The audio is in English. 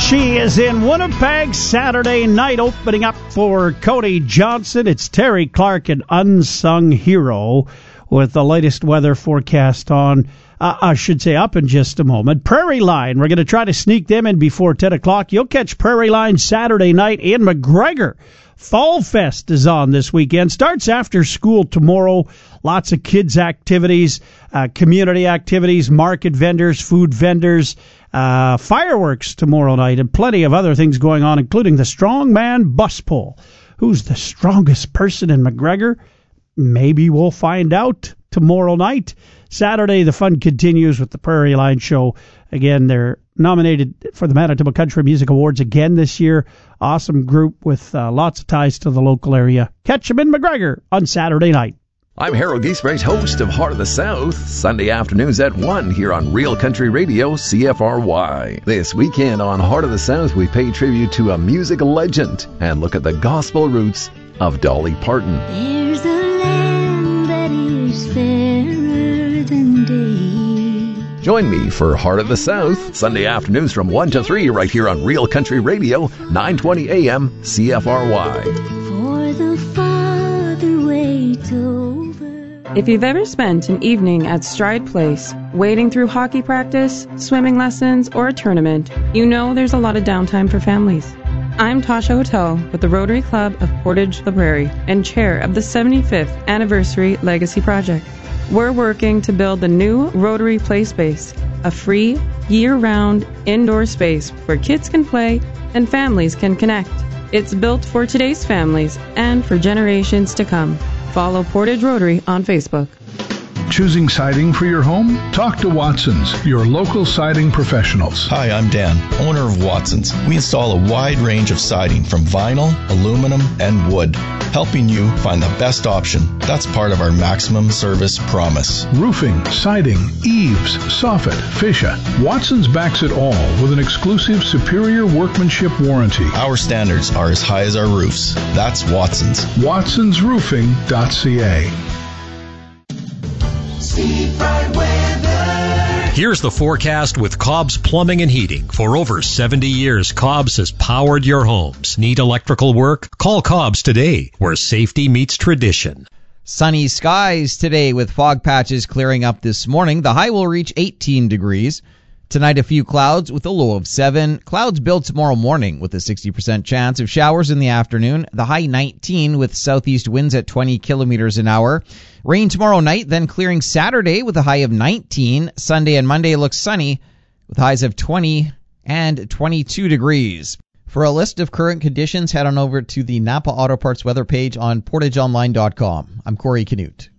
She is in Winnipeg Saturday night, opening up for Cody Johnson. It's Terry Clark, an unsung hero, with the latest weather forecast on, I should say, up in just a moment. Prairie Line, we're going to try to sneak them in before 10 o'clock. You'll catch Prairie Line Saturday night in McGregor. Fall Fest is on this weekend. Starts after school tomorrow. Lots of kids' activities, community activities, market vendors, food vendors, fireworks tomorrow night, and plenty of other things going on, including the Strongman Bus Pull. Who's the strongest person in McGregor? Maybe we'll find out tomorrow night. Saturday, the fun continues with the Prairie Line Show. Again, they're nominated for the Manitoba Country Music Awards again this year. Awesome group with lots of ties to the local area. Catch them in McGregor on Saturday night. I'm Harold Giesbrecht, host of Heart of the South, Sunday afternoons at 1 here on Real Country Radio, CFRY. This weekend on Heart of the South, we pay tribute to a music legend and look at the gospel roots of Dolly Parton. There's a land that is fairer than day. Join me for Heart of the South, Sunday afternoons from 1 to 3 right here on Real Country Radio, 920 AM, CFRY. For the Father waits over. If you've ever spent an evening at Stride Place, wading through hockey practice, swimming lessons, or a tournament, you know there's a lot of downtime for families. I'm Tasha Hotel with the Rotary Club of Portage La Prairie and chair of the 75th Anniversary Legacy Project. We're working to build the new Rotary Play Space, a free, year-round indoor space where kids can play and families can connect. It's built for today's families and for generations to come. Follow Portage Rotary on Facebook. Choosing siding for your home? Talk to Watson's, your local siding professionals. Hi, I'm Dan, owner of Watson's. We install a wide range of siding from vinyl, aluminum, and wood, helping you find the best option. That's part of our maximum service promise. Roofing, siding, eaves, soffit, fascia. Watson's backs it all with an exclusive superior workmanship warranty. Our standards are as high as our roofs. That's Watson's. WatsonsRoofing.ca. Here's the forecast with Cobb's Plumbing and Heating. For over 70 years, Cobb's has powered your homes. Need electrical work? Call Cobb's today, where safety meets tradition. Sunny skies today with fog patches clearing up this morning. The high will reach 18 degrees. Tonight, a few clouds with a low of 7. Clouds build tomorrow morning with a 60% chance of showers in the afternoon. The high 19 with southeast winds at 20 kilometers an hour. Rain tomorrow night, then clearing Saturday with a high of 19. Sunday and Monday looks sunny with highs of 20 and 22 degrees. For a list of current conditions, head on over to the Napa Auto Parts weather page on portageonline.com. I'm Corey Canute.